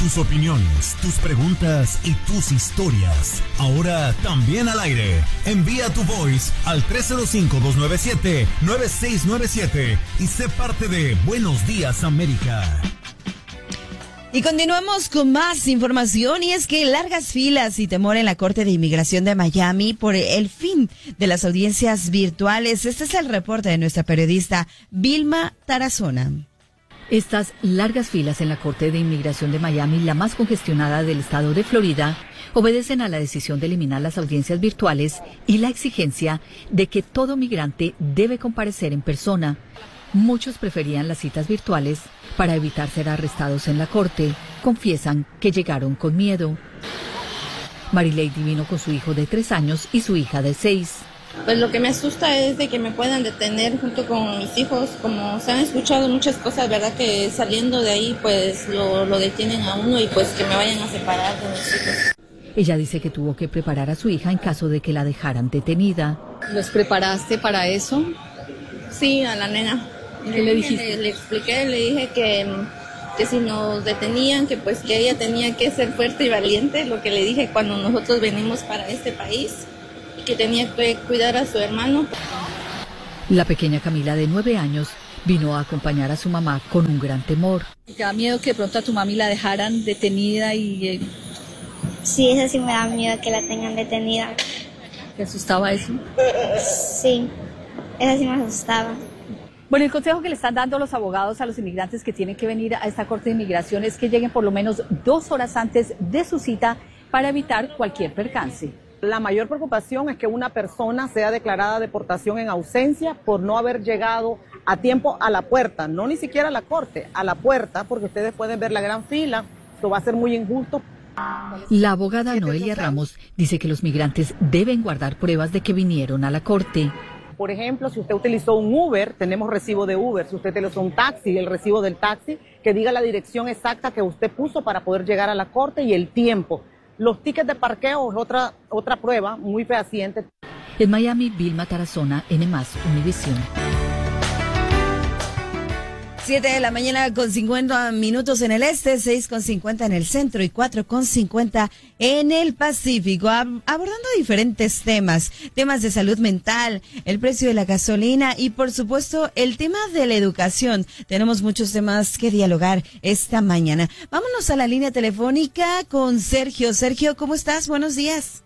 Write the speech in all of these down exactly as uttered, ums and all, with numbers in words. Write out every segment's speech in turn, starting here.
Tus opiniones, tus preguntas y tus historias. Ahora también al aire. Envía tu voice al tres cero cinco, dos nueve siete, nueve seis nueve siete y sé parte de Buenos Días América. Y continuamos con más información, y es que largas filas y temor en la Corte de Inmigración de Miami por el fin de las audiencias virtuales. Este es el reporte de nuestra periodista Vilma Tarazona. Estas largas filas en la Corte de Inmigración de Miami, la más congestionada del estado de Florida, obedecen a la decisión de eliminar las audiencias virtuales y la exigencia de que todo migrante debe comparecer en persona. Muchos preferían las citas virtuales para evitar ser arrestados en la corte. Confiesan que llegaron con miedo. Marilady vino con su hijo de tres años y su hija de seis. Pues lo que me asusta es de que me puedan detener junto con mis hijos, como se han escuchado muchas cosas, ¿verdad? Que saliendo de ahí pues lo, lo detienen a uno y pues que me vayan a separar de mis hijos. Ella dice que tuvo que preparar a su hija en caso de que la dejaran detenida. ¿Los preparaste para eso? Sí, a la nena. ¿Qué le dijiste? Le, le expliqué, le dije que, que si nos detenían, que pues que ella tenía que ser fuerte y valiente, lo que le dije cuando nosotros venimos para este país. Que tenía que cuidar a su hermano. La pequeña Camila, de nueve años, vino a acompañar a su mamá con un gran temor. ¿Te da miedo que de pronto a tu mami la dejaran detenida y...? Eh... Sí, eso sí me da miedo, que la tengan detenida. ¿Te asustaba eso? Sí, eso sí me asustaba. Bueno, el consejo que le están dando los abogados a los inmigrantes que tienen que venir a esta Corte de Inmigración es que lleguen por lo menos dos horas antes de su cita para evitar cualquier percance. La mayor preocupación es que una persona sea declarada deportación en ausencia por no haber llegado a tiempo a la puerta, no ni siquiera a la corte, a la puerta, porque ustedes pueden ver la gran fila, esto va a ser muy injusto. La abogada Noelia Ramos dice que los migrantes deben guardar pruebas de que vinieron a la corte. Por ejemplo, si usted utilizó un Uber, tenemos recibo de Uber. Si usted utilizó un taxi, el recibo del taxi, que diga la dirección exacta que usted puso para poder llegar a la corte y el tiempo. Los tickets de parqueo es otra, otra prueba muy fehaciente. En Miami, Vilma Tarazona, N más, Univisión. Siete de la mañana con cincuenta minutos en el este, seis con cincuenta en el centro y cuatro con cincuenta en el Pacífico, ab- abordando diferentes temas, temas de salud mental, el precio de la gasolina y por supuesto el tema de la educación. Tenemos muchos temas que dialogar esta mañana. Vámonos a la línea telefónica con Sergio. Sergio, ¿cómo estás? Buenos días.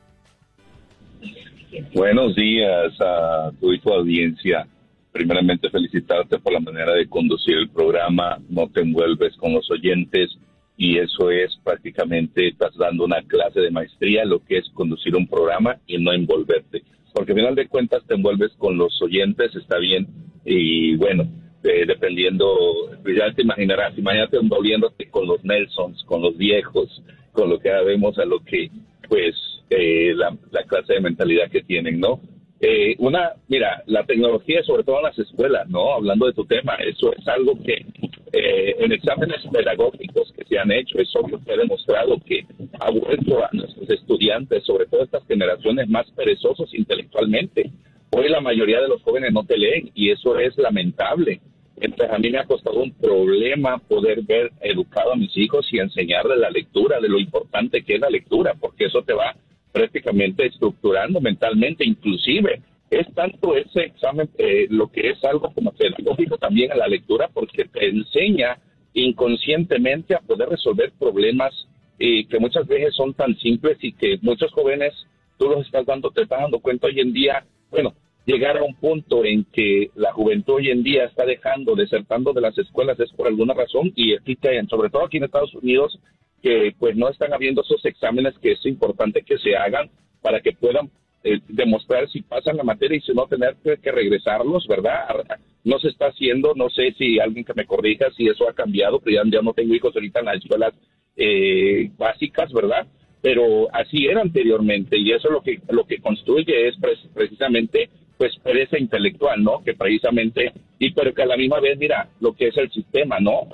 Buenos días a tu y tu audiencia. Primeramente felicitarte por la manera de conducir el programa, no te envuelves con los oyentes y eso es prácticamente, estás dando una clase de maestría, lo que es conducir un programa y no envolverte, porque al final de cuentas te envuelves con los oyentes, está bien, y bueno, eh, dependiendo, ya te imaginarás, imagínate envolviéndote con los Nelsons, con los viejos, con lo que vemos a lo que, pues, eh, la, la clase de mentalidad que tienen, ¿no? Eh, una, mira, la tecnología, sobre todo en las escuelas, ¿no? Hablando de tu tema, eso es algo que eh, en exámenes pedagógicos que se han hecho, es obvio que ha demostrado que ha vuelto a nuestros estudiantes, sobre todo estas generaciones más perezosos intelectualmente. Hoy la mayoría de los jóvenes no te leen y eso es lamentable. Entonces a mí me ha costado un problema poder ver educado a mis hijos y enseñarles la lectura, de lo importante que es la lectura, porque eso te va prácticamente estructurando mentalmente, inclusive es tanto ese examen eh, lo que es algo como pedagógico también en la lectura, porque te enseña inconscientemente a poder resolver problemas eh, que muchas veces son tan simples y que muchos jóvenes, tú los estás dando, te estás dando cuenta hoy en día, bueno, llegar a un punto en que la juventud hoy en día está dejando, desertando de las escuelas es por alguna razón, y existen, sobre todo aquí en Estados Unidos, que pues no están habiendo esos exámenes que es importante que se hagan para que puedan eh, demostrar si pasan la materia y si no tener que, que regresarlos, ¿verdad? No se está haciendo, no sé si alguien que me corrija si eso ha cambiado, pero ya, ya no tengo hijos ahorita en las escuelas eh, básicas, ¿verdad? Pero así era anteriormente y eso lo que lo que construye es pre- precisamente pues pereza intelectual, ¿no? Que precisamente, y pero que a la misma vez, mira, lo que es el sistema, ¿no?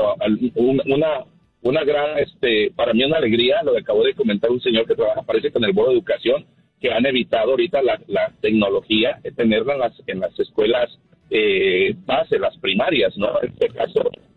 Una Una gran, este, para mí una alegría, lo que acabo de comentar un señor que trabaja, parece con el Bono de Educación, que han evitado ahorita la, la tecnología, tenerla en las, en las escuelas eh, base, las primarias, ¿no? En este caso,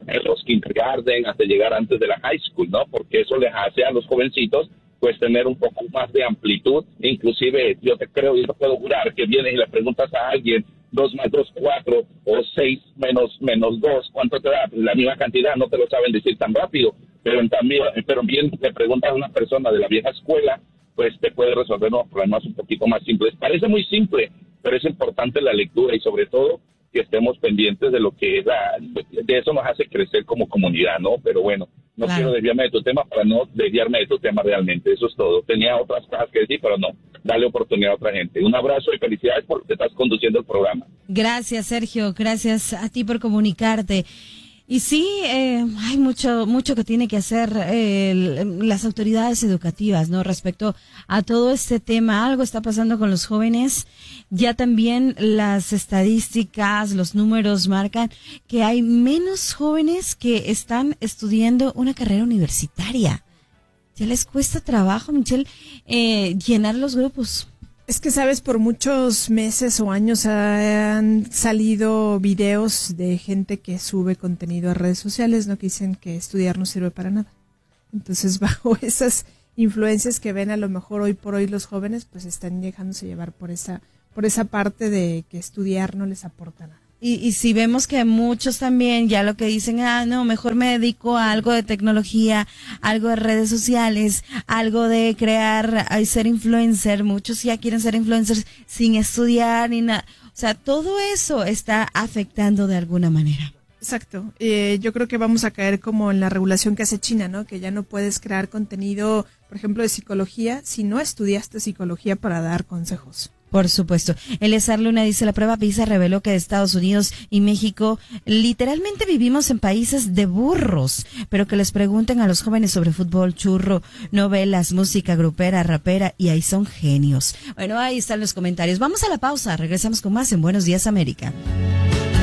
en los kindergarten, hasta llegar antes de la high school, ¿no? Porque eso les hace a los jovencitos pues tener un poco más de amplitud. Inclusive yo te creo y te puedo jurar que vienes y le preguntas a alguien dos más dos, cuatro, o seis menos menos dos, ¿cuánto te da? La misma cantidad, no te lo saben decir tan rápido, pero también, pero bien te preguntas a una persona de la vieja escuela, pues te puede resolver unos problemas un poquito más simples. Parece muy simple, pero es importante la lectura y sobre todo que estemos pendientes de lo que es la, de eso nos hace crecer como comunidad, ¿no? Pero bueno, no claro. quiero desviarme de tu tema para no desviarme de tu tema realmente, eso es todo. Tenía otras cosas que decir, pero no, dale oportunidad a otra gente. Un abrazo y felicidades porque estás conduciendo el programa. Gracias, Sergio, gracias a ti por comunicarte. Y sí, eh, hay mucho mucho que tiene que hacer eh, las autoridades educativas, ¿no? Respecto a todo este tema, algo está pasando con los jóvenes. Ya también las estadísticas, los números marcan que hay menos jóvenes que están estudiando una carrera universitaria. Ya les cuesta trabajo, Michelle, eh, llenar los grupos. Es que, sabes, por muchos meses o años han salido videos de gente que sube contenido a redes sociales, ¿no? Que dicen que estudiar no sirve para nada. Entonces, bajo esas influencias que ven a lo mejor hoy por hoy los jóvenes, pues están dejándose llevar por esa, por esa parte de que estudiar no les aporta nada. Y, y si vemos que muchos también ya lo que dicen, ah, no, mejor me dedico a algo de tecnología, algo de redes sociales, algo de crear, a ser influencer, muchos ya quieren ser influencers sin estudiar ni nada. O sea, todo eso está afectando de alguna manera. Exacto. Eh, yo creo que vamos a caer como en la regulación que hace China, ¿no? Que ya no puedes crear contenido, por ejemplo, de psicología si no estudiaste psicología para dar consejos. Por supuesto. Eleazar Luna dice, la prueba PISA reveló que Estados Unidos y México literalmente vivimos en países de burros, pero que les pregunten a los jóvenes sobre fútbol, churro, novelas, música grupera, rapera, y ahí son genios. Bueno, ahí están los comentarios. Vamos a la pausa, regresamos con más en Buenos Días América.